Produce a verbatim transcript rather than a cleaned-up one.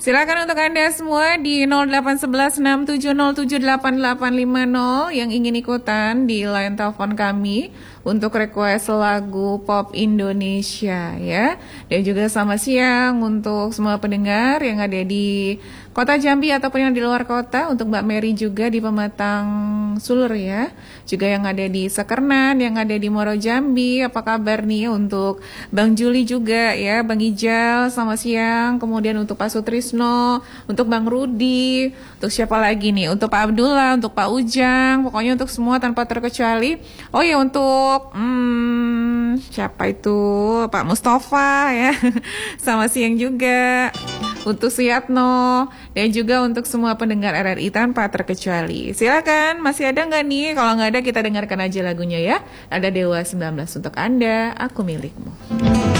Silakan untuk Anda semua di nol delapan satu satu enam tujuh nol tujuh delapan delapan lima nol yang ingin ikutan di line telepon kami untuk request lagu pop Indonesia ya. Dan juga selamat siang untuk semua pendengar yang ada di Kota Jambi ataupun yang di luar kota, untuk Mbak Mary juga di Pematang Sulur ya. Juga yang ada di Sekernan, yang ada di Muaro Jambi, apa kabar nih untuk Bang Juli juga ya, Bang Ijal, selamat siang. Kemudian untuk Pak Sutrisno, untuk Bang Rudi, untuk siapa lagi nih? Untuk Pak Abdullah, untuk Pak Ujang, pokoknya untuk semua tanpa terkecuali. Oh ya, untuk hmm, siapa itu? Pak Mustafa ya. Selamat siang juga. Untuk Suyatno dan juga untuk semua pendengar R R I tanpa terkecuali. Silakan, masih ada nggak nih? Kalau nggak ada, kita dengarkan aja lagunya ya. Ada Dewa sembilan belas untuk Anda, Aku Milikmu.